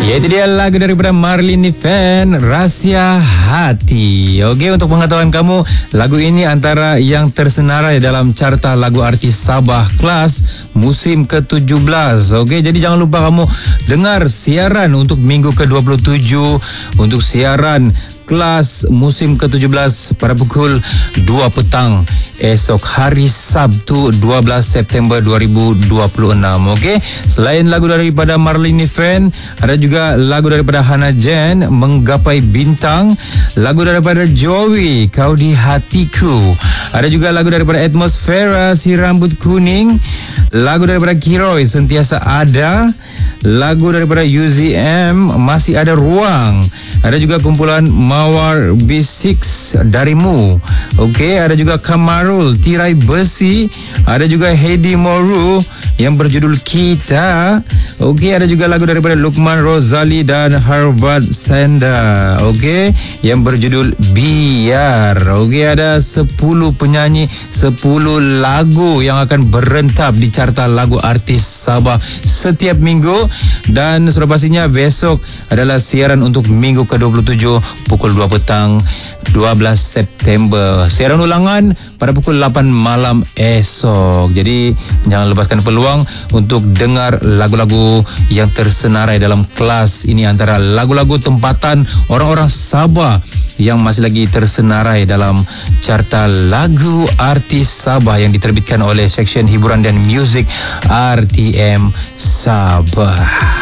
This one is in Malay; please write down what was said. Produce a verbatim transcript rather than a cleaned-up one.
Ya, itu dia lagu daripada Marlini Fan, Rahsia Hati. Okey, untuk pengetahuan kamu, lagu ini antara yang tersenarai dalam carta lagu artis Sabah kelas musim ke tujuh belas. Okey, jadi jangan lupa kamu dengar siaran untuk minggu ke dua puluh tujuh untuk siaran kelas musim ke tujuh belas pada pukul dua petang esok hari Sabtu dua belas September dua ribu dua puluh enam. Okey, selain lagu daripada Marlini Fan, ada juga lagu daripada Hana Jen, Menggapai Bintang, lagu daripada Joey, Kau di Hatiku, ada juga lagu daripada Atmosfera, Si Rambut Kuning, lagu daripada Kiroi, Sentiasa Ada, lagu daripada U Z M, Masih Ada Ruang, ada juga kumpulan Mawar B enam Darimu. Okey, ada juga Kamarul, Tirai Besi, ada juga Hedi Moru yang berjudul Kita. Okey, ada juga lagu daripada Lukman Rozali dan Harvard Sanda, okey, yang berjudul Biar. Okey, ada sepuluh penyanyi, sepuluh lagu yang akan berentap di carta lagu artis Sabah setiap minggu. Dan sudah pastinya besok adalah siaran untuk minggu ke dua puluh tujuh pukul dua petang dua belas September. Siaran ulangan pada pukul lapan malam esok. Jadi jangan lepaskan peluang untuk dengar lagu-lagu yang tersenarai dalam kelas ini, antara lagu-lagu tempatan orang-orang Sabah yang masih lagi tersenarai dalam carta lagu artis Sabah yang diterbitkan oleh Seksyen Hiburan dan Muzik R T M Sabah.